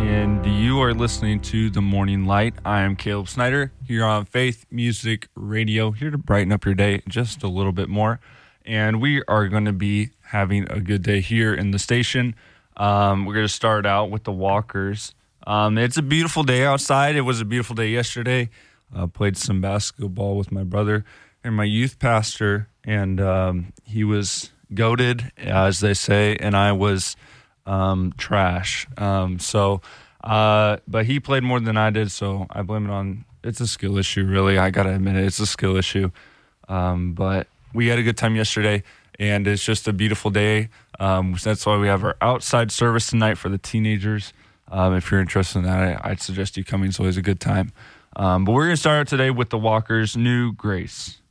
and you are listening to The Morning Light. I am Caleb Snyder here on Faith Music Radio, here to brighten up your day just a little bit more. And we are going to be having a good day here in the station. We're going to start out with the Walkers. It's a beautiful day outside. It was a beautiful day yesterday. Played some basketball with my brother and my youth pastor, and he was goated, as they say, and I was trash. But he played more than I did, so I blame it on, it's a skill issue, really. I got to admit it, it's a skill issue. But we had a good time yesterday, and it's just a beautiful day. That's why we have our outside service tonight for the teenagers. If you're interested in that, I'd suggest you coming. It's always a good time. But we're going to start today with the Walkers' New Grace.